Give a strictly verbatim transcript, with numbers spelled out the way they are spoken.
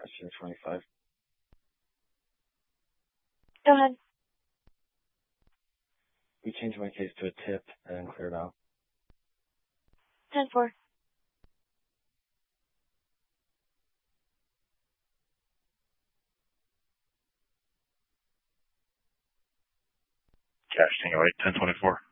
Cash twenty-five. Go ahead. We changed my case to a tip and cleared out. ten four. Cash, ten eight, ten twenty-four.